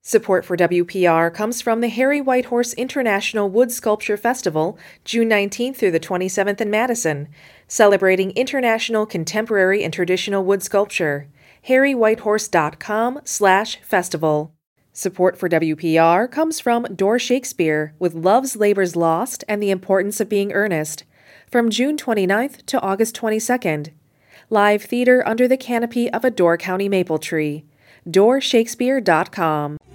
Support for WPR comes from the Harry Whitehorse International Wood Sculpture Festival, June 19th through the 27th in Madison, celebrating international contemporary and traditional wood sculpture. harrywhitehorse.com/festival. Support for WPR comes from Door Shakespeare with Love's Labour's Lost and the Importance of Being Earnest, from June 29th to August 22nd. Live theater under the canopy of a Door County maple tree. DoorShakespeare.com.